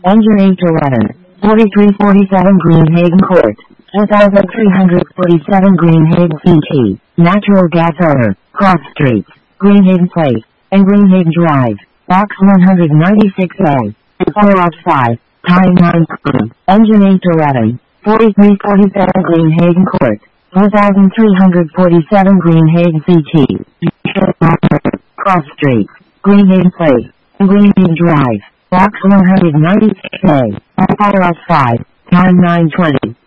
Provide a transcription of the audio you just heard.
Engine 8 to 11, 4347 Greenhaven Court, 2347 Greenhaven CT, Natural Gas Owner, Cross Streets, Greenhaven Place, and Greenhaven Drive, Box 196A, 405, Time 9, Engine 8 to 11, 4347 Greenhaven Court, 4347 Greenhaven CT, Cross Streets, Greenhaven Place, and Greenhaven Drive, Box 196A, 405, Time 9:20.